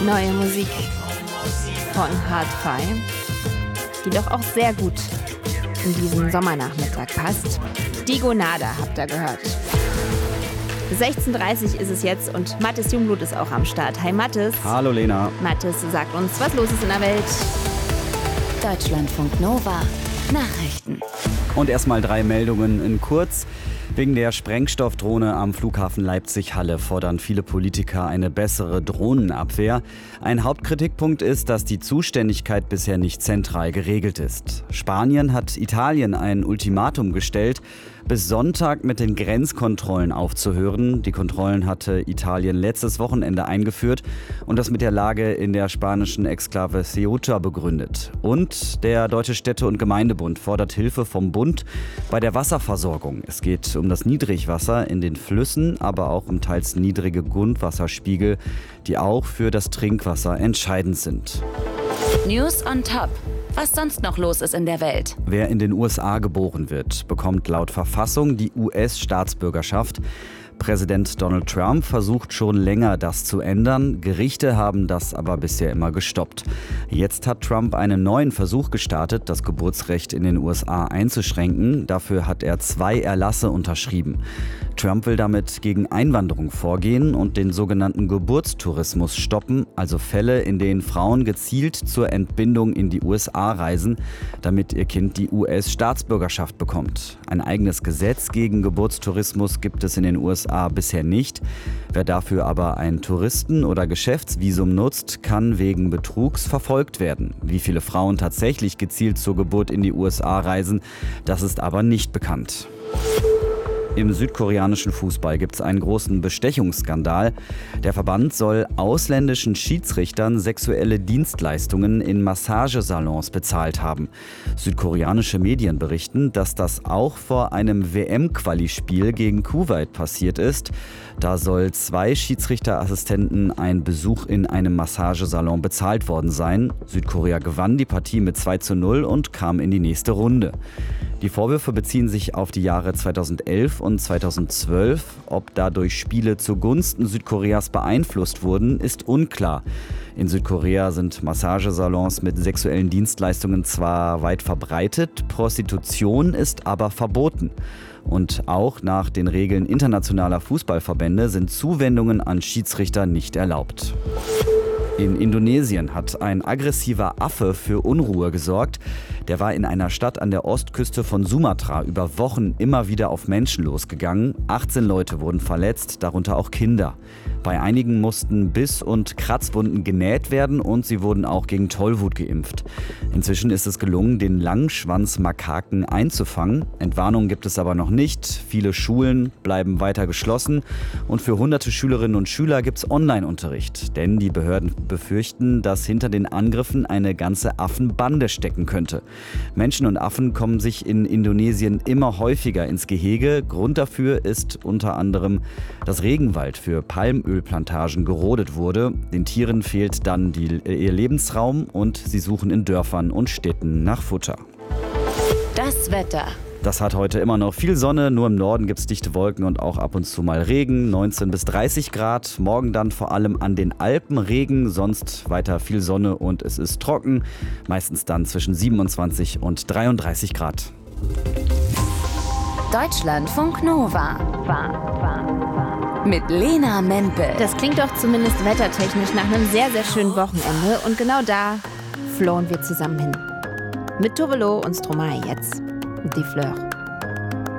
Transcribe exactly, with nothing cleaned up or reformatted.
Neue Musik von Hard-Fi, die doch auch sehr gut in diesen Sommernachmittag passt. Digonada habt ihr gehört. sechzehn Uhr dreißig ist es jetzt und Mathis Jungblut ist auch am Start. Hi Mathis. Hallo Lena. Mathis sagt uns, was los ist in der Welt. Deutschlandfunk Nova Nachrichten. Und erstmal drei Meldungen in kurz. Wegen der Sprengstoffdrohne am Flughafen Leipzig-Halle fordern viele Politiker eine bessere Drohnenabwehr. Ein Hauptkritikpunkt ist, dass die Zuständigkeit bisher nicht zentral geregelt ist. Spanien hat Italien ein Ultimatum gestellt, bis Sonntag mit den Grenzkontrollen aufzuhören. Die Kontrollen hatte Italien letztes Wochenende eingeführt und das mit der Lage in der spanischen Exklave Ceuta begründet. Und der Deutsche Städte- und Gemeindebund fordert Hilfe vom Bund bei der Wasserversorgung. Es geht um das Niedrigwasser in den Flüssen, aber auch um teils niedrige Grundwasserspiegel, die auch für das Trinkwasser entscheidend sind. News on top. Was sonst noch los ist in der Welt. Wer in den U S A geboren wird, bekommt laut Verfassung die U S-Staatsbürgerschaft. Präsident Donald Trump versucht schon länger, das zu ändern. Gerichte haben das aber bisher immer gestoppt. Jetzt hat Trump einen neuen Versuch gestartet, das Geburtsrecht in den U S A einzuschränken. Dafür hat er zwei Erlasse unterschrieben. Trump will damit gegen Einwanderung vorgehen und den sogenannten Geburtstourismus stoppen, also Fälle, in denen Frauen gezielt zur Entbindung in die U S A reisen, damit ihr Kind die U S-Staatsbürgerschaft bekommt. Ein eigenes Gesetz gegen Geburtstourismus gibt es in den U S A bisher nicht. Wer dafür aber ein Touristen- oder Geschäftsvisum nutzt, kann wegen Betrugs verfolgt werden. Wie viele Frauen tatsächlich gezielt zur Geburt in die U S A reisen, das ist aber nicht bekannt. Im südkoreanischen Fußball gibt es einen großen Bestechungsskandal. Der Verband soll ausländischen Schiedsrichtern sexuelle Dienstleistungen in Massagesalons bezahlt haben. Südkoreanische Medien berichten, dass das auch vor einem W M-Quali-Spiel gegen Kuwait passiert ist. Da soll zwei Schiedsrichterassistenten ein Besuch in einem Massagesalon bezahlt worden sein. Südkorea gewann die Partie mit zwei zu null und kam in die nächste Runde. Die Vorwürfe beziehen sich auf die Jahre zweitausendelf und zweitausendzwölf. Ob dadurch Spiele zugunsten Südkoreas beeinflusst wurden, ist unklar. In Südkorea sind Massagesalons mit sexuellen Dienstleistungen zwar weit verbreitet, Prostitution ist aber verboten. Und auch nach den Regeln internationaler Fußballverbände sind Zuwendungen an Schiedsrichter nicht erlaubt. In Indonesien hat ein aggressiver Affe für Unruhe gesorgt. Der war in einer Stadt an der Ostküste von Sumatra über Wochen immer wieder auf Menschen losgegangen. achtzehn Leute wurden verletzt, darunter auch Kinder. Bei einigen mussten Biss- und Kratzwunden genäht werden und sie wurden auch gegen Tollwut geimpft. Inzwischen ist es gelungen, den Langschwanz-Makaken einzufangen. Entwarnung gibt es aber noch nicht. Viele Schulen bleiben weiter geschlossen und für hunderte Schülerinnen und Schüler gibt es Online-Unterricht. Denn die Behörden befürchten, dass hinter den Angriffen eine ganze Affenbande stecken könnte. Menschen und Affen kommen sich in Indonesien immer häufiger ins Gehege. Grund dafür ist unter anderem, dass Regenwald für Palmölplantagen gerodet wurde. Den Tieren fehlt dann die, ihr Lebensraum und sie suchen in Dörfern und Städten nach Futter. Das Wetter. Das hat heute immer noch viel Sonne, nur im Norden gibt es dichte Wolken und auch ab und zu mal Regen, neunzehn bis dreißig Grad. Morgen dann vor allem an den Alpen Regen, sonst weiter viel Sonne und es ist trocken, meistens dann zwischen siebenundzwanzig und dreiunddreißig Grad. Deutschlandfunk Nova. Mit Lena Mempel. Das klingt doch zumindest wettertechnisch nach einem sehr, sehr schönen Wochenende und genau da flohen wir zusammen hin. Mit Tovelo und Stromae jetzt. Die Fleur.